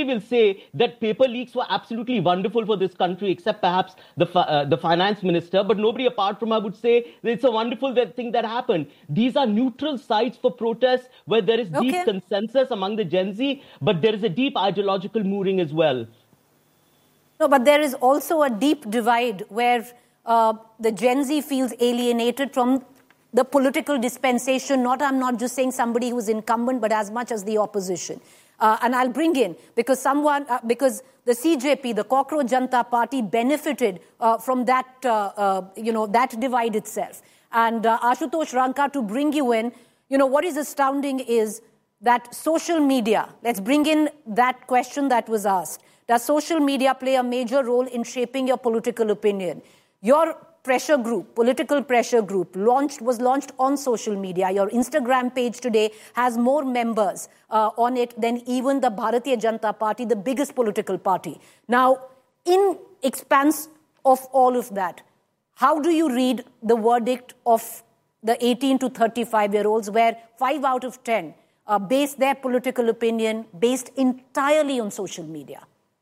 will say that paper leaks were absolutely wonderful for this country, except perhaps the finance minister. But nobody apart from her would say that it's a wonderful thing that happened. These are neutral sites for protests where there is deep consensus among the Gen Z, but there is a deep ideological mooring as well. No, but there is also a deep divide where the Gen Z feels alienated from the political dispensation. I'm not just saying somebody who's incumbent, but as much as the opposition. And I'll bring in, because because the CJP, the Cockroach Janata Party, benefited from that, that divide itself. And Ashutosh Ranka, to bring you in, what is astounding is that social media, let's bring in that question that was asked. Does social media play a major role in shaping your political opinion? Your pressure group, political pressure group, was launched on social media. Your Instagram page today has more members on it than even the Bharatiya Janata Party, the biggest political party. Now, in expanse of all of that, how do you read the verdict of the 18 to 35-year-olds, where 5 out of 10 base their political opinion based entirely on social media?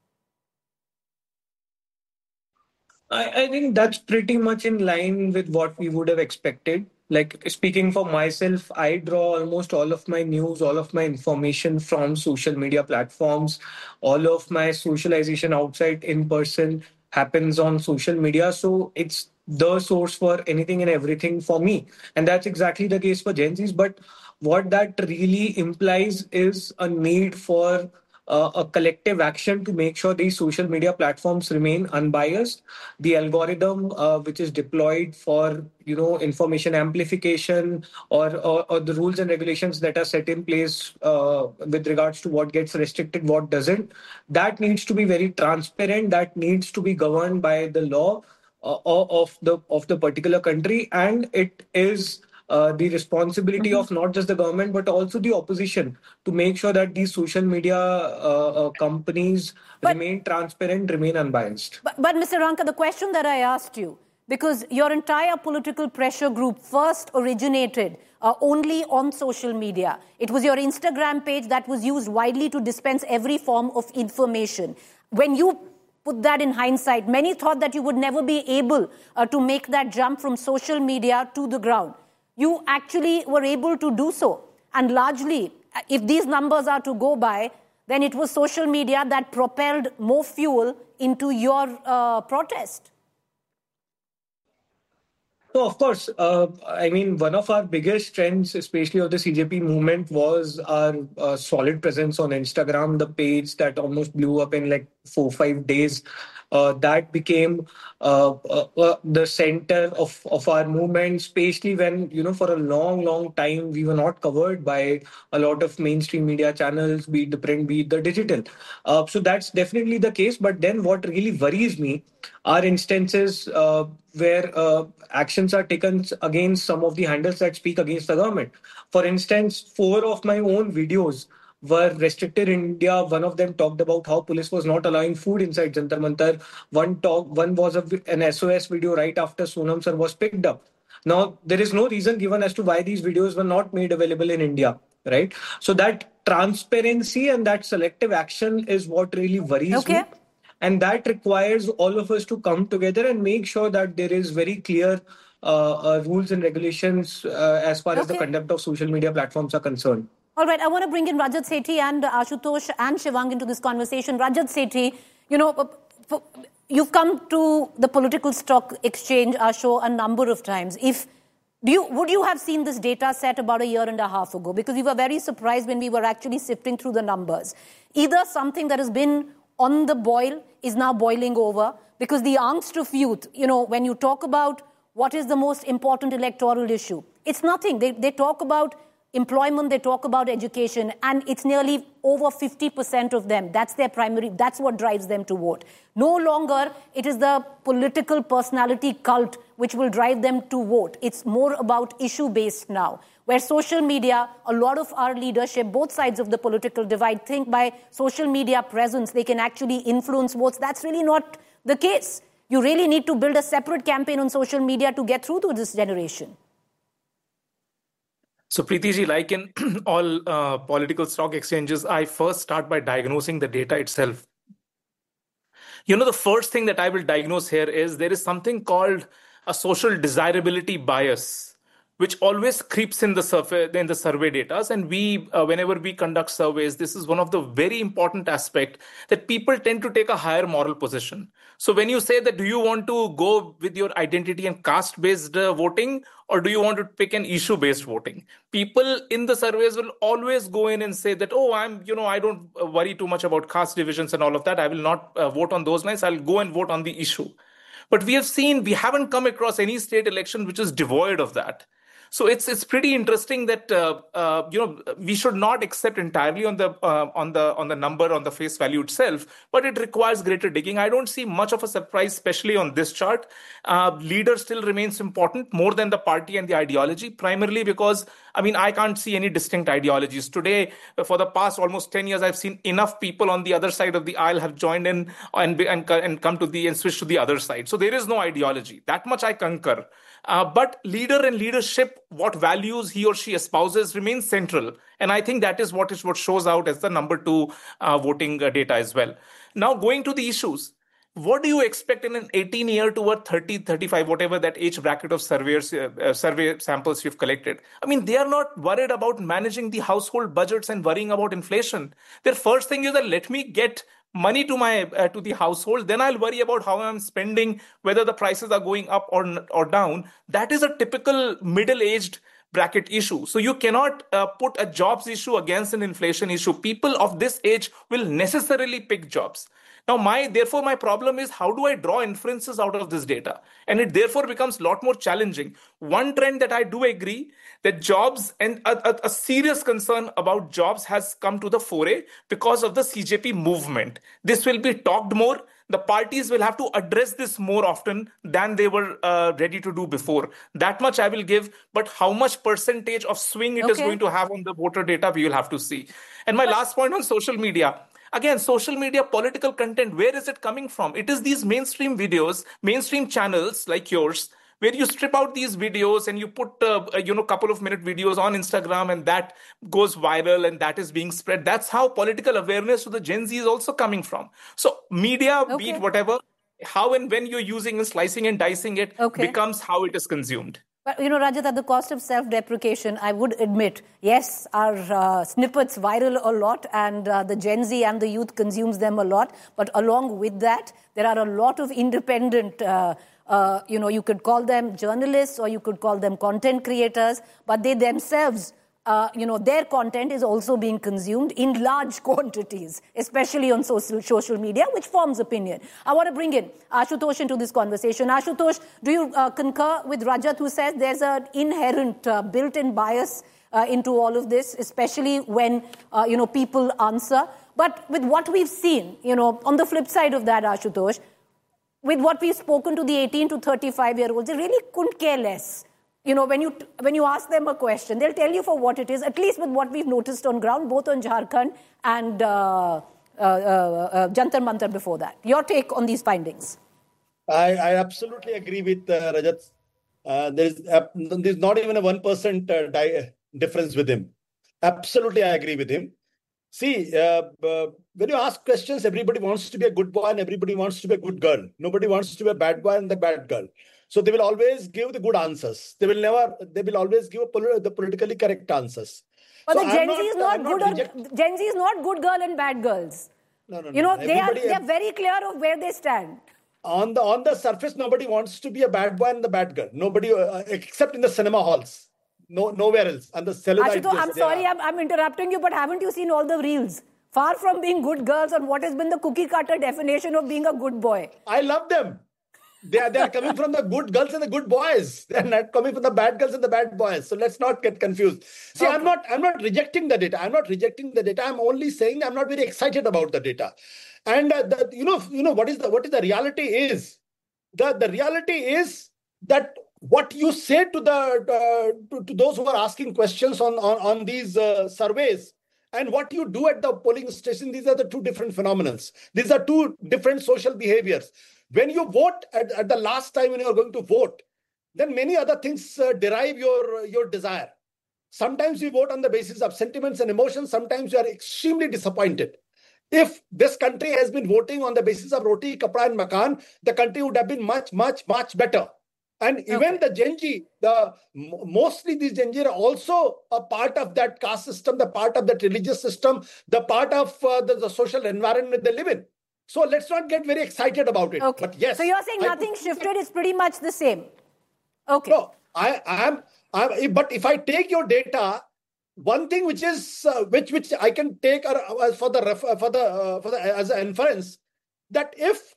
I think that's pretty much in line with what we would have expected. Like, speaking for myself, I draw almost all of my news, all of my information from social media platforms. All of my socialization outside in person happens on social media. So it's the source for anything and everything for me. And that's exactly the case for Gen Zs. But what that really implies is a need for a collective action to make sure these social media platforms remain unbiased. The algorithm which is deployed for information amplification, or the rules and regulations that are set in place with regards to what gets restricted, what doesn't, that needs to be very transparent. That needs to be governed by the law of the particular country, and it is the responsibility of not just the government but also the opposition to make sure that these social media companies remain transparent, remain unbiased. But Mr. Ranka, the question that I asked you, because your entire political pressure group first originated only on social media. It was your Instagram page that was used widely to dispense every form of information. When you put that in hindsight, many thought that you would never be able to make that jump from social media to the ground. You actually were able to do so. And largely, if these numbers are to go by, then it was social media that propelled more fuel into your protest. So, of course, one of our biggest strengths, especially of the CJP movement, was our solid presence on Instagram, the page that almost blew up in like 4-5 days. That became the center of our movement, especially when, for a long time, we were not covered by a lot of mainstream media channels, be it the print, be it the digital. So that's definitely the case. But then what really worries me are instances where actions are taken against some of the handles that speak against the government. For instance, 4 of my own videos were restricted in India. One of them talked about how police was not allowing food inside Jantar Mantar. One was an SOS video right after Sonam sir was picked up. Now, there is no reason given as to why these videos were not made available in India, right? So that transparency and that selective action is what really worries me. And that requires all of us to come together and make sure that there is very clear rules and regulations as far as the conduct of social media platforms are concerned. All right, I want to bring in Rajat Sethi and Ashutosh and Shivang into this conversation. Rajat Sethi, you've come to the political stock exchange, show a number of times. Would you have seen this data set about 1.5 years ago? Because we were very surprised when we were actually sifting through the numbers. Either something that has been on the boil is now boiling over, because the angst of youth, when you talk about what is the most important electoral issue, it's nothing. They talk about employment, they talk about education, and it's nearly over 50% of them. That's their primary, that's what drives them to vote. No longer it is the political personality cult which will drive them to vote. It's more about issue-based now, where social media, a lot of our leadership, both sides of the political divide, think by social media presence they can actually influence votes. That's really not the case. You really need to build a separate campaign on social media to get through to this generation. So Preeti ji, like in all political stock exchanges, I first start by diagnosing the data itself. The first thing that I will diagnose here is there is something called a social desirability bias, which always creeps in the survey data. And we, whenever we conduct surveys, this is one of the very important aspect that people tend to take a higher moral position. So when you say that, do you want to go with your identity and caste-based voting, or do you want to pick an issue-based voting? People in the surveys will always go in and say that, oh, I don't worry too much about caste divisions and all of that. I will not vote on those lines. I'll go and vote on the issue. But we haven't come across any state election which is devoid of that. So it's pretty interesting that we should not accept entirely on the number, on the face value itself, but it requires greater digging. I don't see much of a surprise, especially on this chart. Leader still remains important more than the party and the ideology, primarily because I can't see any distinct ideologies today. For the past almost 10 years, I've seen enough people on the other side of the aisle have joined in and come to and switch to the other side. So there is no ideology. That much I concur. But leader and leadership, what values he or she espouses, remains central. And I think that is what shows out as the number 2 voting data as well. Now, going to the issues. What do you expect in an 18-year to a 30, 35, whatever that age bracket of survey samples you've collected? They are not worried about managing the household budgets and worrying about inflation. Their first thing is that let me get money to the household, then I'll worry about how I'm spending, whether the prices are going up or down. That is a typical middle-aged bracket issue. So you cannot put a jobs issue against an inflation issue. People of this age will necessarily pick jobs. Now, therefore, my problem is how do I draw inferences out of this data? And it therefore becomes a lot more challenging. One trend that I do agree that jobs and a serious concern about jobs has come to the fore because of the CJP movement. This will be talked more. The parties will have to address this more often than they were ready to do before. That much I will give, but how much percentage of swing it is going to have on the voter data, we will have to see. And my last point on social media. Again, social media political content, where is it coming from? It is these mainstream videos, mainstream channels like yours, where you strip out these videos and you put couple of minute videos on Instagram, and that goes viral and that is being spread. That's how political awareness to the Gen Z is also coming from. So media, be it whatever, how and when you're using and slicing and dicing it becomes how it is consumed. But, Rajat, at the cost of self-deprecation, I would admit, yes, our snippets viral a lot and the Gen Z and the youth consumes them a lot. But along with that, there are a lot of independent, you could call them journalists or you could call them content creators, but they themselves, their content is also being consumed in large quantities, especially on social media, which forms opinion. I want to bring in Ashutosh into this conversation. Ashutosh, do you concur with Rajat, who says there's an inherent built-in bias into all of this, especially when, people answer? But with what we've seen, on the flip side of that, Ashutosh, with what we've spoken to the 18 to 35-year-olds, they really couldn't care less. When you ask them a question, they'll tell you for what it is, at least with what we've noticed on ground, both on Jharkhand and Jantar Mantar before that. Your take on these findings? I absolutely agree with Rajat. There's not even a 1% difference with him. Absolutely, I agree with him. See, when you ask questions, everybody wants to be a good boy and everybody wants to be a good girl. Nobody wants to be a bad boy and the bad girl. So they will always give the good answers. They will always give the politically correct answers. But so the Gen Z is not good girl and bad girls. No. They are very clear of where they stand. On the surface, nobody wants to be a bad boy and the bad girl. Nobody, except in the cinema halls. Nowhere else. And the celluloid. Ashutosh, I'm sorry, I'm interrupting you, but haven't you seen all the reels? Far from being good girls on what has been the cookie cutter definition of being a good boy. I love them. They are coming from the good girls and the good boys. They are not coming from the bad girls and the bad boys. So let's not get confused. See, I'm not rejecting the data. I'm only saying I'm not very excited about the data. And what is the reality is? The reality is that what you say to those who are asking questions on these surveys and what you do at the polling station, these are the two different phenomena. These are two different social behaviors. When you vote at the last time when you are going to vote, then many other things derive your desire. Sometimes we vote on the basis of sentiments and emotions. Sometimes we are extremely disappointed. If this country has been voting on the basis of roti, kapda and makan, the country would have been much, much, much better. And even the Gen Z, mostly these Gen Z are also a part of that caste system, the part of that religious system, the part of the social environment they live in. So let's not get very excited about it. Okay. But yes, so you're saying nothing shifted, it's pretty much the same. Okay. No, I am. But if I take your data, one thing which is which I can take as an inference, that if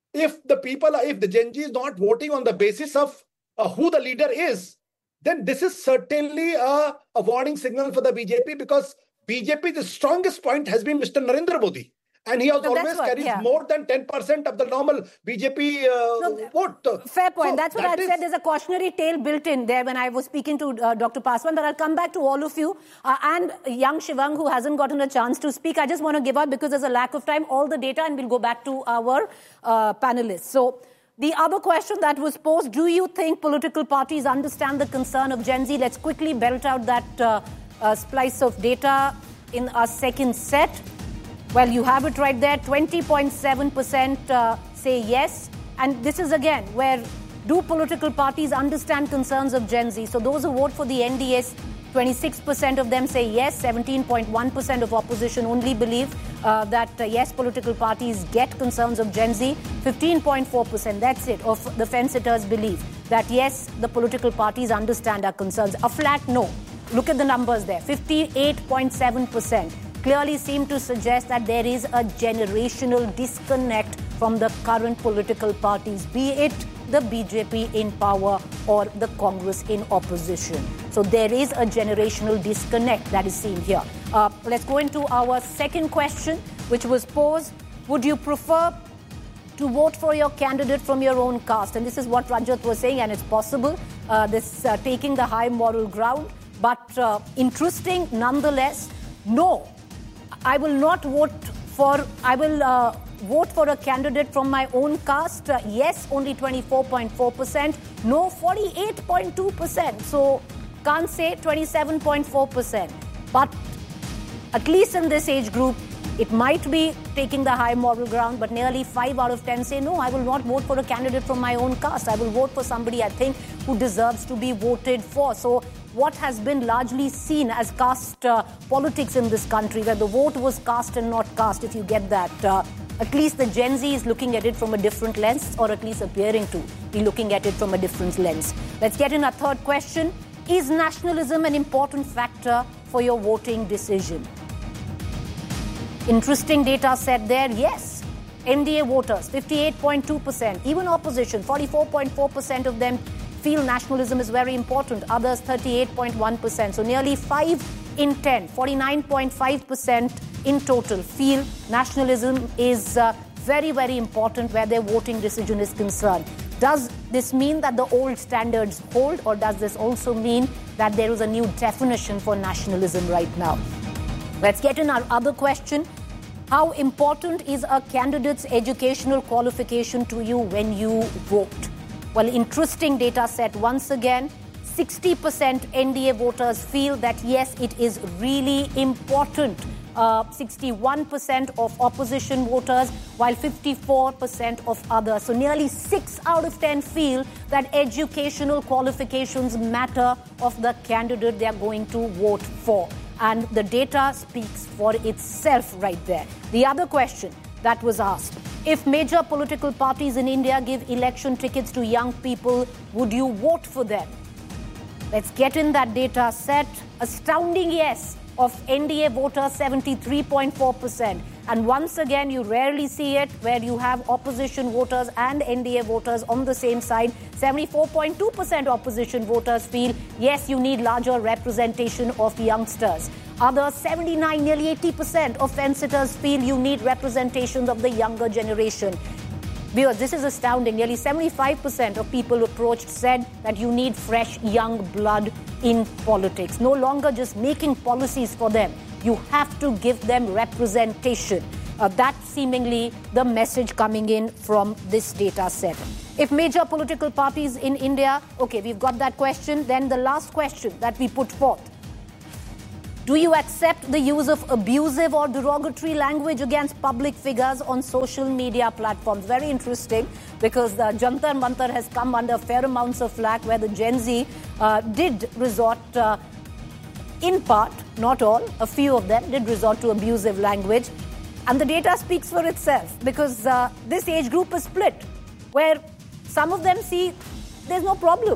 the Gen Z is not voting on the basis of who the leader is, then this is certainly a warning signal for the BJP, because BJP, the strongest point has been Mr. Narendra Modi. And he has always carries more than 10% of the normal BJP vote. Fair point. So that's what I said. There's a cautionary tale built in there when I was speaking to Dr. Paswan. But I'll come back to all of you. And young Shivang, who hasn't gotten a chance to speak, I just want to give out, because there's a lack of time, all the data, and we'll go back to our panelists. So the other question that was posed, do you think political parties understand the concern of Gen Z? Let's quickly belt out that splice of data in our second set. Well, you have it right there. 20.7% say yes. And this is again where, do political parties understand concerns of Gen Z? So those who vote for the NDS, 26% of them say yes. 17.1% of opposition only believe that yes, political parties get concerns of Gen Z. 15.4%, that's it, of the fence-sitters believe that yes, the political parties understand our concerns. A flat no. Look at the numbers there. 58.7%. clearly seem to suggest that there is a generational disconnect from the current political parties, be it the BJP in power or the Congress in opposition. So there is a generational disconnect that is seen here. Let's go into our second question, which was posed. Would you prefer to vote for your candidate from your own caste? And this is what Rajat was saying, and it's possible. This taking the high moral ground. But interesting nonetheless. No, I will not vote for, I will vote for a candidate from my own caste. Yes, only 24.4%. No, 48.2%. So can't say 27.4%. But at least in this age group, it might be taking the high moral ground, but nearly 5 out of 10 say, no, I will not vote for a candidate from my own caste. I will vote for somebody I think who deserves to be voted for. So what has been largely seen as caste politics in this country, where the vote was cast and not cast, if you get that, at least the Gen Z is looking at it from a different lens, or at least appearing to be looking at it from a different lens. Let's get in a third question. Is nationalism an important factor for your voting decision? Interesting data set there. Yes. NDA voters, 58.2%. Even opposition, 44.4% of them feel nationalism is very important. Others, 38.1%. So nearly 5 in 10, 49.5% in total feel nationalism is very, very important where their voting decision is concerned. Does this mean that the old standards hold, or does this also mean that there is a new definition for nationalism right now? Let's get in our other question. How important is a candidate's educational qualification to you when you vote? Well, interesting data set once again. 60% NDA voters feel that yes, it is really important. 61% of opposition voters, while 54% of others. So nearly 6 out of 10 feel that educational qualifications matter of the candidate they are going to vote for. And the data speaks for itself right there. The other question that was asked, if major political parties in India give election tickets to young people, would you vote for them? Let's get in that data set. Astounding yes of NDA voters, 73.4%. And once again, you rarely see it where you have opposition voters and NDA voters on the same side. 74.2% opposition voters feel, yes, you need larger representation of youngsters. Others, 79, nearly 80% of fence-sitters feel you need representation of the younger generation. Viewers, this is astounding. Nearly 75% of people approached said that you need fresh, young blood in politics. No longer just making policies for them. You have to give them representation. That's seemingly the message coming in from this data set. If major political parties in India, okay, we've got that question. Then the last question that we put forth. Do you accept the use of abusive or derogatory language against public figures on social media platforms? Very interesting, because the Jantar Mantar has come under fair amounts of flack, where the Gen Z did resort, in part, not all, a few of them did resort to abusive language. And the data speaks for itself, because this age group is split, where some of them see there's no problem.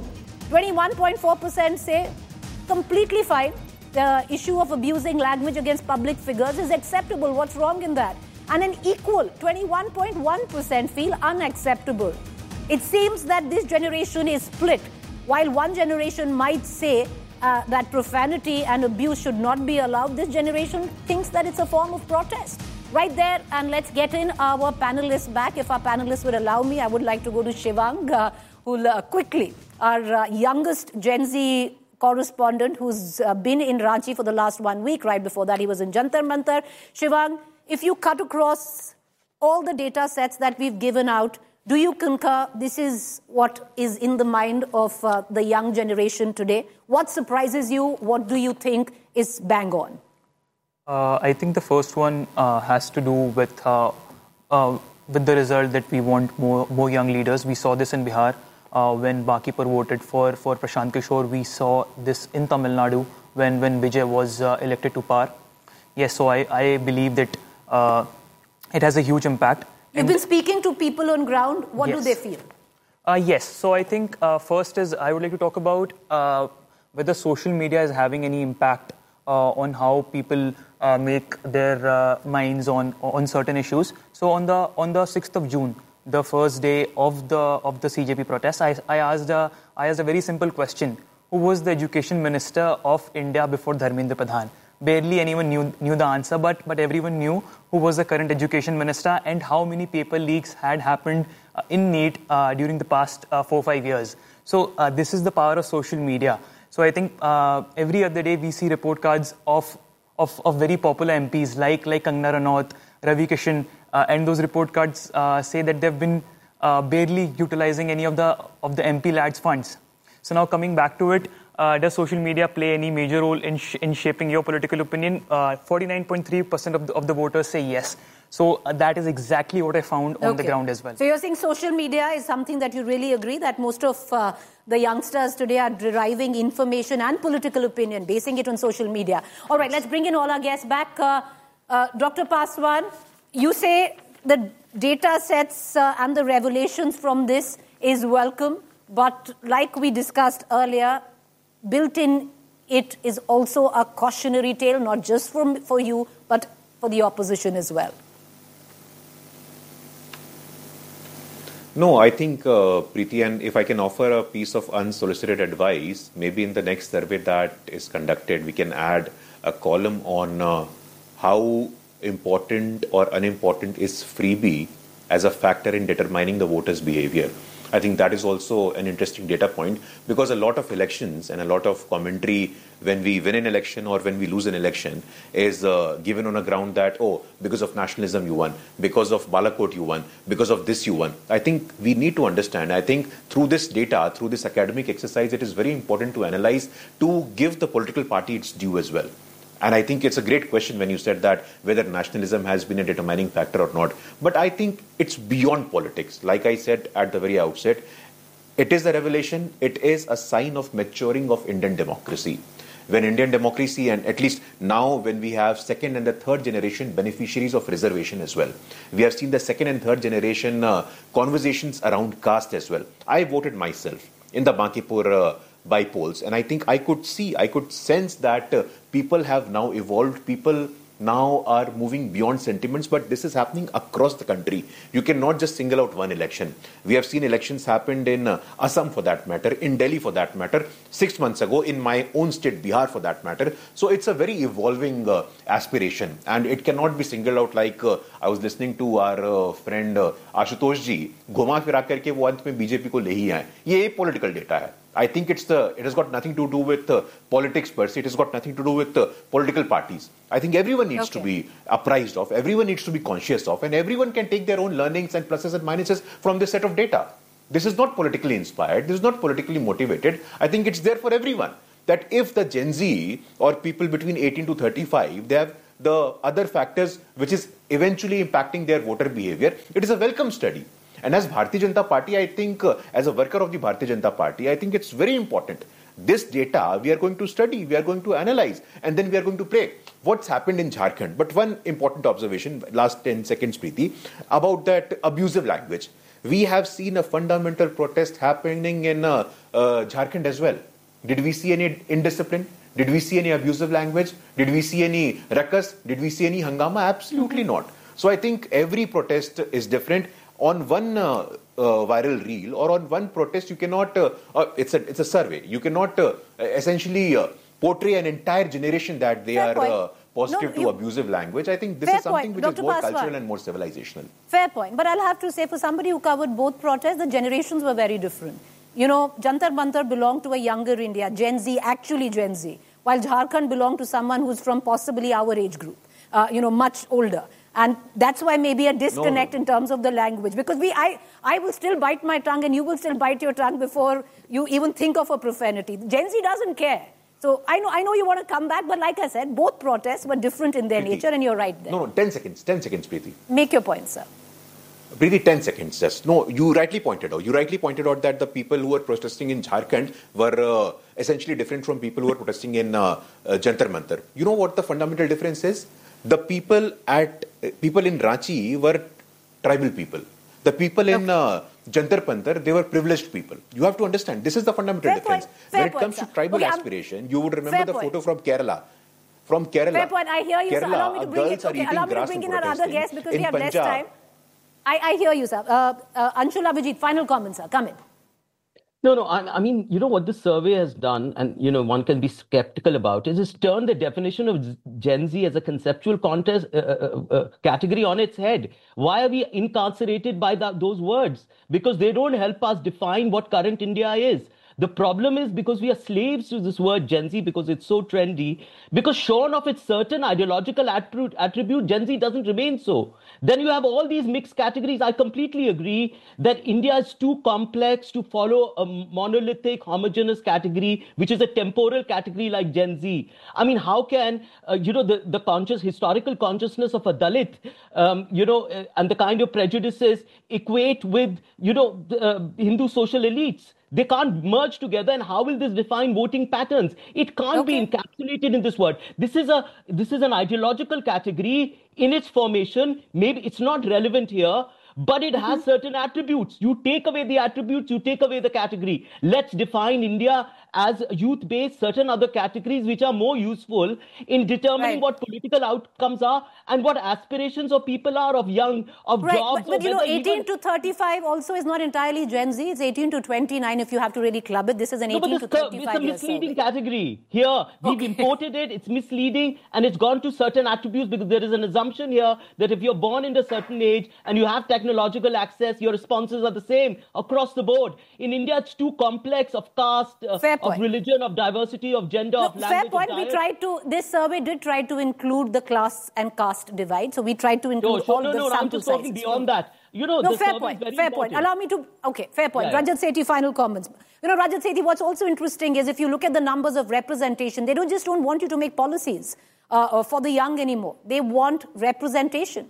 21.4% say completely fine. The issue of abusing language against public figures is acceptable. What's wrong in that? And an equal 21.1% feel unacceptable. It seems that this generation is split. While one generation might say that profanity and abuse should not be allowed, this generation thinks that it's a form of protest. Right there, and let's get in our panelists back. If our panelists would allow me, I would like to go to Shivang, who'll quickly, our youngest Gen Z correspondent who's been in Ranchi for the last 1 week. Right before that, he was in Jantar Mantar. Shivang, if you cut across all the data sets that we've given out, do you concur this is what is in the mind of the young generation today? What surprises you? What do you think is bang on? I think the first one has to do with the result that we want more young leaders. We saw this in Bihar. When Bakipur voted for Prashant Kishore, we saw this in Tamil Nadu when Vijay was elected to power. Yes, so I believe that it has a huge impact. You've been speaking to people on ground. What do they feel? Yes, so I think first is I would like to talk about whether social media is having any impact on how people make their minds on certain issues. So on the 6th of June, the first day of the CJP protest, I asked a very simple question: who was the education minister of India before Dharmendra Pradhan? Barely anyone knew the answer, but everyone knew who was the current education minister and how many paper leaks had happened in NEET during the past 4-5 years. So this is the power of social media. So I think every other day we see report cards of very popular MPs like Kangana Ranaut, Ravi Kishan, and those report cards say that they've been barely utilizing any of the MP lads' funds. So now coming back to it, does social media play any major role in shaping your political opinion? 49.3% of the voters say yes. So that is exactly what I found on the ground as well. So you're saying social media is something that you really agree that most of the youngsters today are deriving information and political opinion, basing it on social media. All right, let's bring in all our guests back. Dr. Paswan, you say the data sets and the revelations from this is welcome, but like we discussed earlier, built in it is also a cautionary tale, not just for you, but for the opposition as well. No, I think, Preeti, and if I can offer a piece of unsolicited advice, maybe in the next survey that is conducted, we can add a column on how important or unimportant is freebie as a factor in determining the voters' behavior. I think that is also an interesting data point, because a lot of elections and a lot of commentary when we win an election or when we lose an election is given on a ground that, oh, because of nationalism you won, because of Balakot you won, because of this you won. I think we need to understand. I think through this data, through this academic exercise, it is very important to analyze, to give the political party its due as well. And I think it's a great question when you said that whether nationalism has been a determining factor or not. But I think it's beyond politics. Like I said at the very outset, it is a revelation. It is a sign of maturing of Indian democracy. When Indian democracy, and at least now when we have second and the third generation beneficiaries of reservation as well. We have seen the second and third generation conversations around caste as well. I voted myself in the Bankipur by polls, and I think I could sense that people have now evolved. People now are moving beyond sentiments, but this is happening across the country. You cannot just single out one election. We have seen elections happened in Assam for that matter, in Delhi for that matter, 6 months ago, in my own state, Bihar for that matter. So it's a very evolving aspiration, and it cannot be singled out like I was listening to our friend Ashutosh ji, घुमा फिरा करके वो अंत में BJP को ले ही आए. ये political data है. I think it has got nothing to do with politics per se. It has got nothing to do with political parties. I think everyone needs to be apprised of, everyone needs to be conscious of, and everyone can take their own learnings and pluses and minuses from this set of data. This is not politically inspired. This is not politically motivated. I think it's there for everyone. that if the Gen Z or people between 18 to 35, they have the other factors which is eventually impacting their voter behavior, it is a welcome study. And as Bharatiya Janata Party, I think, as a worker of the Bharatiya Janata Party, I think it's very important. This data we are going to study, we are going to analyze, and then we are going to pray what's happened in Jharkhand. But one important observation, last 10 seconds, Preeti, about that abusive language. We have seen a fundamental protest happening in Jharkhand as well. Did we see any indiscipline? Did we see any abusive language? Did we see any ruckus? Did we see any hangama? Absolutely not. So I think every protest is different. On one viral reel or on one protest, you cannot, it's a survey, you cannot essentially portray an entire generation that they are positive to abusive language. I think this is something which is more cultural and more civilizational. Fair point. But I'll have to say, for somebody who covered both protests, the generations were very different. You know, Jantar Mantar belonged to a younger India, Gen Z, actually Gen Z, while Jharkhand belonged to someone who's from possibly our age group, much older. And that's why maybe a disconnect in terms of the language. Because I will still bite my tongue and you will still bite your tongue before you even think of a profanity. Gen Z doesn't care. So I know you want to come back, but like I said, both protests were different in their nature, and you're right there. No, 10 seconds, Preeti. Make your point, sir. Preeti, 10 seconds just. No, you rightly pointed out that the people who were protesting in Jharkhand were essentially different from people who were protesting in Jantar Mantar. You know what the fundamental difference is? The people in Ranchi were tribal people. The people in Jantar Mantar, they were privileged people. You have to understand, this is the fundamental difference. When it comes to tribal aspiration, you would remember the photo from Kerala. Fair point. I hear you, sir. Allow me to bring in our other guests because we have less time. I hear you, sir. Anshul Abhijit, final comments, sir. Come in. No. I mean, you know what this survey has done, and one can be skeptical about, is turn the definition of Gen Z as a conceptual category on its head. Why are we incarcerated by those words? Because they don't help us define what current India is. The problem is because we are slaves to this word Gen Z because it's so trendy, because shorn of its certain ideological attribute, Gen Z doesn't remain so. Then you have all these mixed categories. I completely agree that India is too complex to follow a monolithic, homogeneous category, which is a temporal category like Gen Z. I mean, how can, the historical consciousness of a Dalit, and the kind of prejudices equate with, Hindu social elites? They can't merge together, and how will this define voting patterns? It can't be encapsulated in this word. This is an ideological category in its formation. Maybe it's not relevant here, but it has certain attributes. You take away the attributes, you take away the category. Let's define India as youth-based, certain other categories which are more useful in determining what political outcomes are and what aspirations of people are, of jobs. But 18 to 35 also is not entirely Gen Z. It's 18 to 29 if you have to really club it. This is an 18 to 35 It's a misleading category. Here, we've imported it, it's misleading, and it's gone to certain attributes because there is an assumption here that if you're born in a certain age and you have technological access, your responses are the same across the board. In India, it's too complex of caste, of religion, of diversity, of gender, of language. Fair point. This survey did try to include the class and caste divide. So we tried to include all the sample I'm just talking beyond that. Fair point. Allow me to... Okay, fair point. Yeah. Rajat Sethi, final comments. Rajat Sethi, what's also interesting is if you look at the numbers of representation, they don't want you to make policies for the young anymore. They want representation.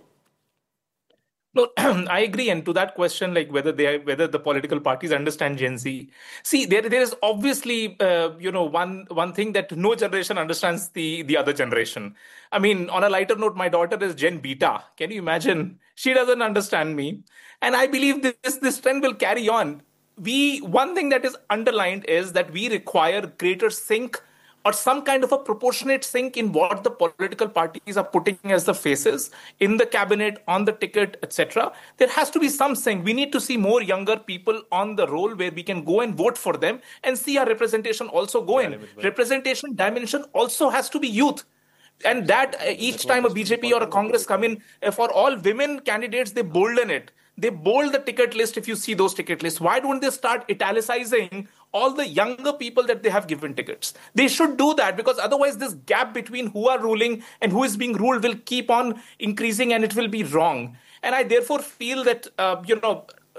No, I agree. And to that question, like whether the political parties understand Gen Z. See, there is obviously, one thing that no generation understands the other generation. I mean, on a lighter note, my daughter is Gen Beta. Can you imagine? She doesn't understand me. And I believe this trend will carry on. One thing that is underlined is that we require greater sync or some kind of a proportionate sync in what the political parties are putting as the faces in the cabinet, on the ticket, etc. There has to be some sync. We need to see more younger people on the roll where we can go and vote for them and see our representation also go in. Representation dimension also has to be youth. And that each time a BJP or a Congress come in, for all women candidates, they bolden it. They bold the ticket list if you see those ticket lists. Why don't they start italicizing all the younger people that they have given tickets? They should do that because otherwise this gap between who are ruling and who is being ruled will keep on increasing and it will be wrong. And I therefore feel that,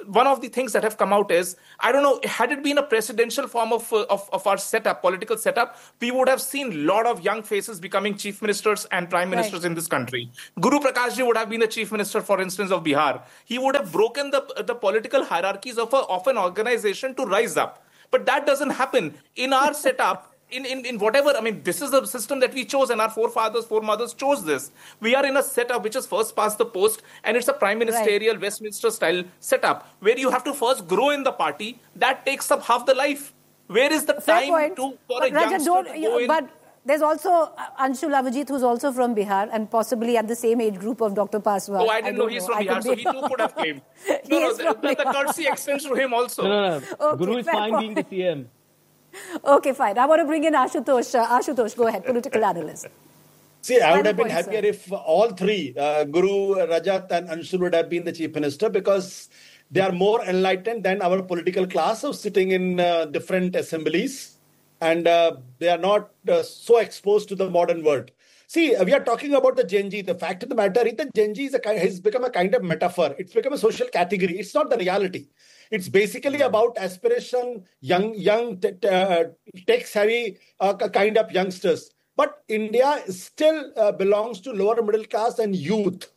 one of the things that have come out is, I don't know, had it been a presidential form of our setup, political setup, we would have seen a lot of young faces becoming chief ministers and prime ministers in this country. Guru Prakash Ji would have been the chief minister, for instance, of Bihar. He would have broken the political hierarchies of an organization to rise up. But that doesn't happen. In our setup, in whatever, I mean, this is the system that we chose, and our foremothers chose this. We are in a setup which is first past the post, and it's a prime ministerial Westminster style setup where you have to first grow in the party. That takes up half the life. Where is the time for a youngster to go in? But there's also Anshul Avijit, who's also from Bihar and possibly at the same age group of Dr. Paswan. Oh, I didn't know he's from Bihar, so he too could have claimed. The courtesy extends to him also. No. Okay, Guru is fine being the CM. Okay, fine. I want to bring in Ashutosh. Ashutosh, go ahead, political analyst. See, I would have been happier if all three, Guru, Rajat and Anshul, would have been the chief minister, because they are more enlightened than our political class of sitting in different assemblies, and they are not so exposed to the modern world. See, we are talking about the Gen Z. The fact of the matter is that Gen Z has become a kind of metaphor. It's become a social category. It's not the reality. It's basically about aspiration, young tech-savvy kind of youngsters. But India still belongs to lower middle class and youth.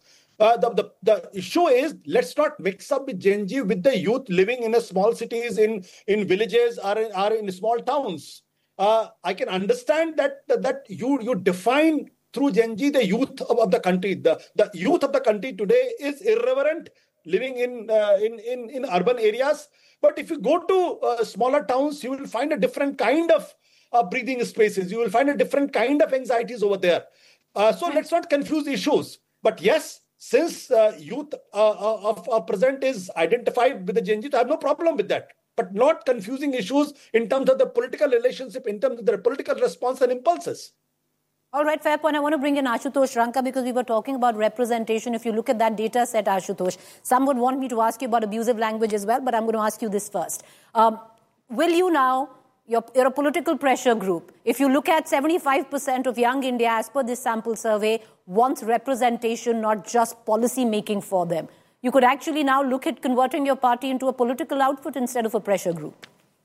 The issue is, let's not mix up with Gen Z with the youth living in small cities, in villages, or in small towns. I can understand that you define through Gen Z the youth of the country. The youth of the country today is irreverent, living in urban areas. But if you go to smaller towns, you will find a different kind of breathing spaces. You will find a different kind of anxieties over there. So let's not confuse issues. But yes, since youth of present is identified with the Gen Z, I have no problem with that. But not confusing issues in terms of the political relationship, in terms of the political response and impulses. All right, fair point. I want to bring in Ashutosh Ranka because we were talking about representation. If you look at that data set, Ashutosh, some would want me to ask you about abusive language as well, but I'm going to ask you this first. Will you now, you're a political pressure group. If you look at 75% of young India, as per this sample survey, wants representation, not just policy making for them. You could actually now look at converting your party into a political outfit instead of a pressure group.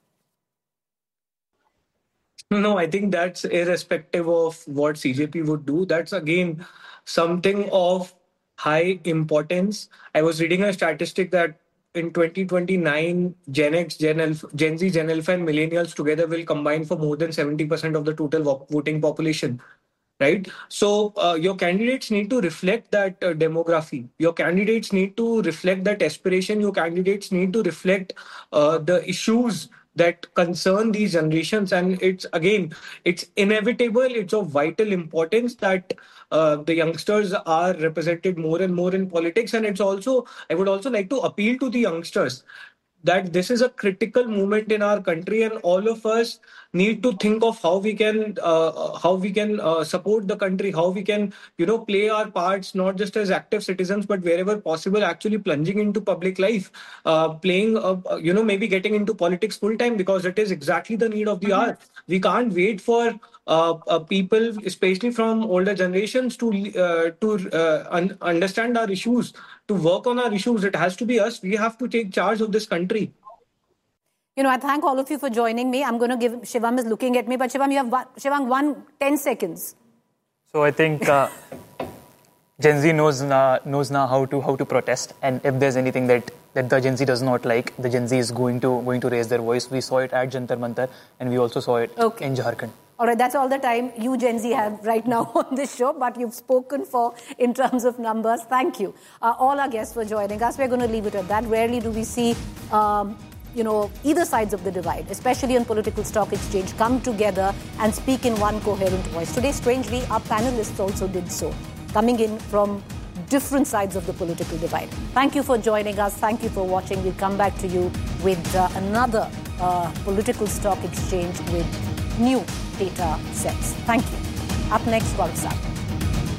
No, I think that's irrespective of what CJP would do. That's again something of high importance. I was reading a statistic that in 2029, Gen X, Gen Z, Gen Alpha and millennials together will combine for more than 70% of the total voting population. Right? So your candidates need to reflect that demography. Your candidates need to reflect that aspiration. Your candidates need to reflect the issues that concern these generations. And it's inevitable. It's of vital importance that the youngsters are represented more and more in politics. And I would also like to appeal to the youngsters that this is a critical moment in our country, and all of us need to think of how we can support the country, how we can play our parts, not just as active citizens, but wherever possible, actually plunging into public life, playing maybe getting into politics full time, because it is exactly the need of the hour. We can't wait for people, especially from older generations, to understand our issues, to work on our issues. It has to be us. We have to take charge of this country. I thank all of you for joining me. I'm going to give, Shivam is looking at me, but Shivam, you have 10 seconds. So I think Gen Z knows now how to protest, and if there's anything that the Gen Z does not like, the Gen Z is going to raise their voice. We saw it at Jantar Mantar, and we also saw it in Jharkhand. All right, that's all the time you Gen Z have right now on this show, but you've spoken for in terms of numbers. Thank you. All our guests for joining us. We're going to leave it at that. Rarely do we see, either sides of the divide, especially on Political Stock Exchange, come together and speak in one coherent voice. Today, strangely, our panelists also did so, coming in from different sides of the political divide. Thank you for joining us. Thank you for watching. We'll come back to you with another Political Stock Exchange with new data sets. Thank you. Up next, Gaurav Sab.